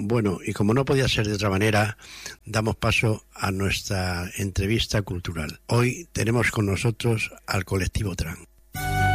Bueno, y como no podía ser de otra manera, damos paso a nuestra entrevista cultural. Hoy tenemos con nosotros al colectivo Tran.